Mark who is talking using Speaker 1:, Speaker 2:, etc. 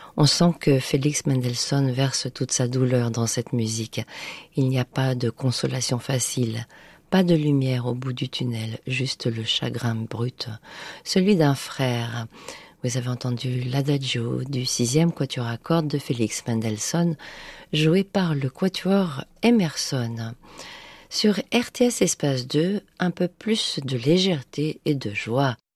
Speaker 1: On sent que Félix Mendelssohn verse toute sa douleur dans cette musique. Il n'y a pas de consolation facile, pas de lumière au bout du tunnel, juste le chagrin brut, celui d'un frère. Vous avez entendu l'Adagio du 6e quatuor à cordes de Félix Mendelssohn, joué par le quatuor Emerson. Sur RTS Espace 2, un peu plus de légèreté et de joie.